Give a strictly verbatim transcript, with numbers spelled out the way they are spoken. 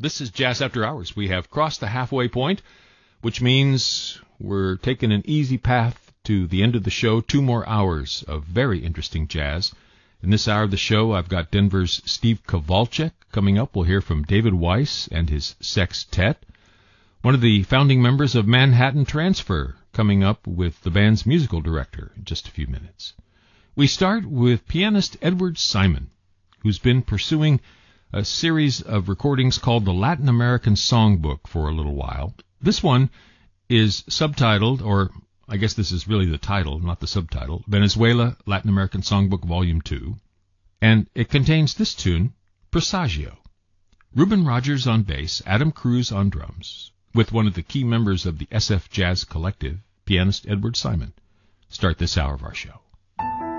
This is Jazz After Hours. We have crossed the halfway point, which means we're taking an easy path to the end of the show. Two more hours of very interesting jazz. In this hour of the show, I've got Denver's Steve Kowalczyk coming up. We'll hear from David Weiss and his sextet. One of the founding members of Manhattan Transfer coming up with the band's musical director in just a few minutes. We start with pianist Edward Simon, who's been pursuing a series of recordings called the Latin American Songbook for a little while. This one is subtitled, or I guess this is really the title, not the subtitle, Venezuela Latin American Songbook Volume two, and it contains this tune, Presagio. Ruben Rogers on bass, Adam Cruz on drums, with one of the key members of the S F Jazz Collective, pianist Edward Simon. Start this hour of our show.